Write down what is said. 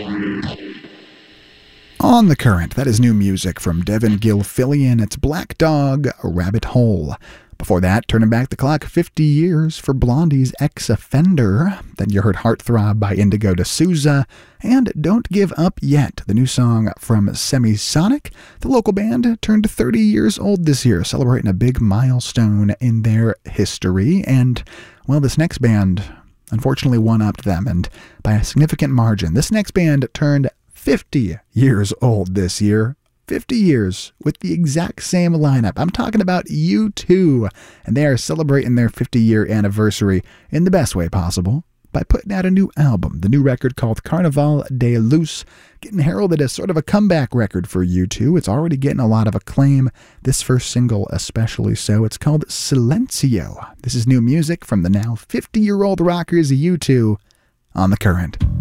On the Current, that is new music from Devin Gilfillian. It's Black Dog, Rabbit Hole. Before that, turning back the clock 50 years for Blondie's Ex-Offender. Then you heard Heartthrob by Indigo D'Souza. And Don't Give Up Yet, the new song from Semisonic. The local band turned 30 years old this year, celebrating a big milestone in their history. And, well, this next band unfortunately one-upped them, and by a significant margin. This next band turned 50 years old this year. 50 years with the exact same lineup. I'm talking about U2, and they are celebrating their 50-year anniversary in the best way possible by putting out a new album. The new record called Carnaval de Luz, getting heralded as sort of a comeback record for U2. It's already getting a lot of acclaim, this first single especially so. It's called Silencio. This is new music from the now 50-year-old rockers U2 on The Current.